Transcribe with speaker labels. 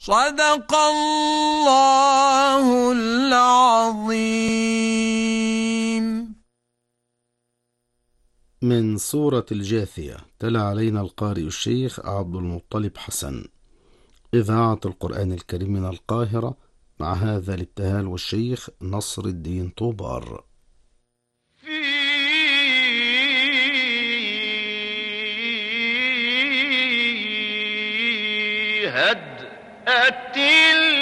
Speaker 1: صدق الله العظيم.
Speaker 2: من سورة الجاثية، تلا علينا القارئ الشيخ عبد المطلب حسن، إذاعة القرآن الكريم من القاهرة، مع هذا الابتهال والشيخ نصر الدين طوبار.
Speaker 3: في هدأة